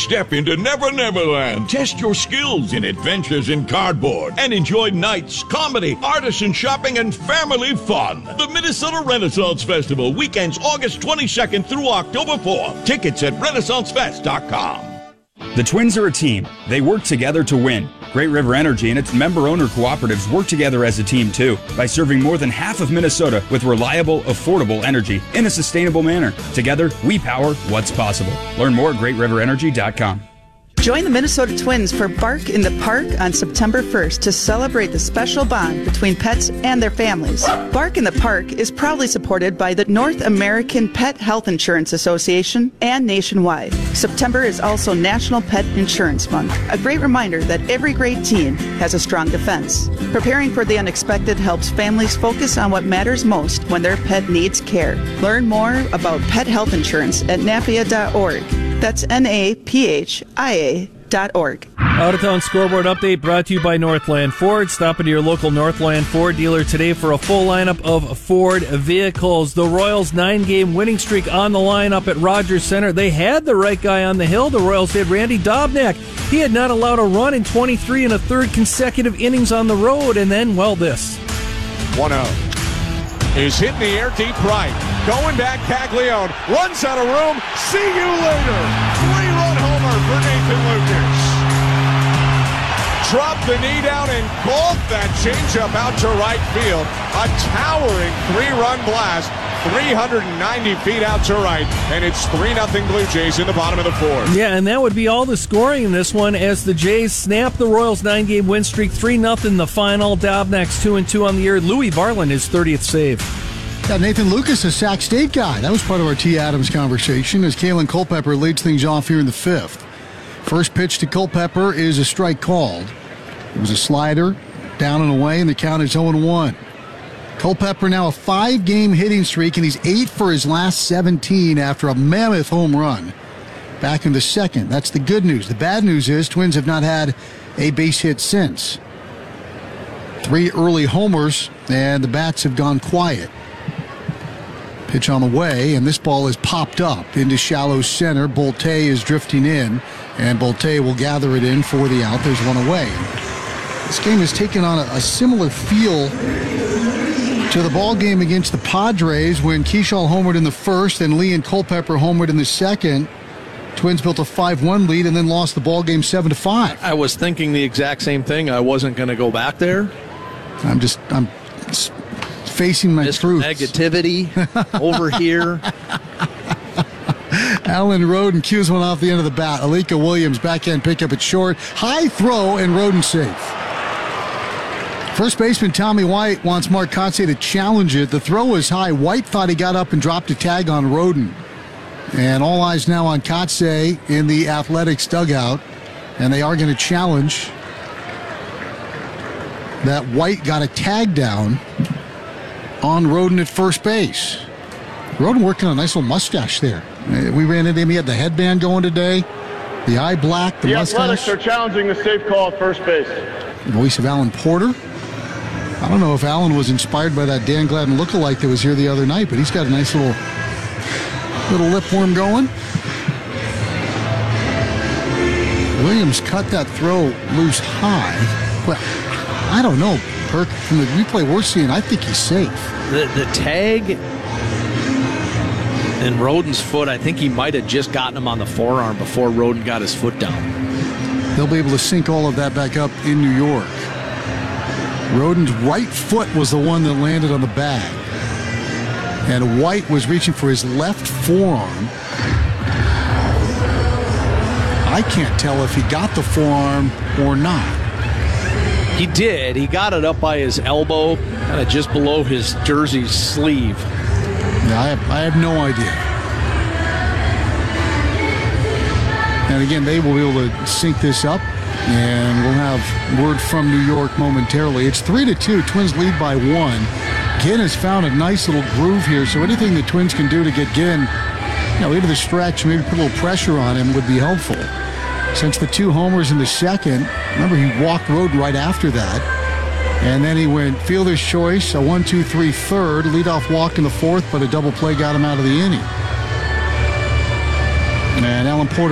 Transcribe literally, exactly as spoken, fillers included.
Step into Never Never Land. Test your skills in adventures in cardboard and enjoy nights, comedy, artisan shopping, and family fun. The Minnesota Renaissance Festival, weekends August twenty-second through October fourth. Tickets at renaissance fest dot com. The Twins are a team. They work together to win. Great River Energy and its member-owner cooperatives work together as a team, too, by serving more than half of Minnesota with reliable, affordable energy in a sustainable manner. Together, we power what's possible. Learn more at great river energy dot com. Join the Minnesota Twins for Bark in the Park on September first to celebrate the special bond between pets and their families. Bark in the Park is proudly supported by the North American Pet Health Insurance Association and nationwide. September is also National Pet Insurance Month, a great reminder that every great team has a strong defense. Preparing for the unexpected helps families focus on what matters most when their pet needs care. Learn more about pet health insurance at napia dot org. That's N A P H I A dot org. Out-of-town scoreboard update brought to you by Northland Ford. Stop into your local Northland Ford dealer today for a full lineup of Ford vehicles. The Royals' nine-game winning streak on the line up at Rogers Center. They had the right guy on the hill. The Royals had Randy Dobnak. He had not allowed a run in twenty-three and a third consecutive innings on the road. And then, well, this. one oh is hit in the air deep right. Going back, Caglione runs out of room. See you later. Three-run homer for Nathan Lucas. Dropped the knee down and called that changeup out to right field. A towering three-run blast, three hundred ninety feet out to right, and it's three nothing Blue Jays in the bottom of the fourth. Yeah, and that would be all the scoring in this one as the Jays snap the Royals' nine-game win streak, three nothing the final. Dobnak's two and two on the year. Louis Varland, his thirtieth save. Yeah, Nathan Lucas, a Sac State guy. That was part of our T. Adams conversation as Kalen Culpepper leads things off here in the fifth. First pitch to Culpepper is a strike called. It was a slider, down and away, and the count is oh and one. Culpepper now a five-game hitting streak, and he's eight for his last seventeen after a mammoth home run back in the second. That's the good news. The bad news is Twins have not had a base hit since. Three early homers, and the bats have gone quiet. Pitch on the way, and this ball is popped up into shallow center. Bolte is drifting in, and Bolte will gather it in for the out. There's one away. This game has taken on a, a similar feel to the ball game against the Padres when Keishall homered in the first and Lee and Culpepper homered in the second. Twins built a five one lead and then lost the ball game seven to five. I was thinking the exact same thing. I wasn't going to go back there. I'm just, I'm facing my Mister truths. Negativity over here. Alan Roden cues one off the end of the bat. Alika Williams backhand pickup at short. High throw and Roden safe. First baseman Tommy White wants Mark Kotsay to challenge it. The throw was high. White thought he got up and dropped a tag on Roden. And all eyes now on Kotsay in the Athletics dugout. And they are going to challenge that White got a tag down on Roden at first base. Roden working on a nice little mustache there. We ran into him. He had the headband going today. The eye black, the, the mustache. The Athletics are challenging the safe call at first base. The voice of Alan Porter. I don't know if Alan was inspired by that Dan Gladden lookalike that was here the other night, but he's got a nice little little lip worm going. Williams cut that throw loose high. Well, I don't know, Perk. From the replay we're seeing, I think he's safe. The, the tag in Roden's foot, I think he might have just gotten him on the forearm before Roden got his foot down. They'll be able to sync all of that back up in New York. Roden's right foot was the one that landed on the bag. And White was reaching for his left forearm. I can't tell if he got the forearm or not. He did. He got it up by his elbow, kind of just below his jersey sleeve. Yeah, I have, I have no idea. And again, they will be able to sync this up, and we'll have word from New York momentarily. It's three to two. Twins lead by one. Ginn has found a nice little groove here, so anything the Twins can do to get Ginn, you know, into the stretch, maybe put a little pressure on him would be helpful. Since the two homers in the second, remember he walked Roden right after that. And then he went fielder's choice, a one two three third, leadoff walk in the fourth, but a double play got him out of the inning. And Alan Porter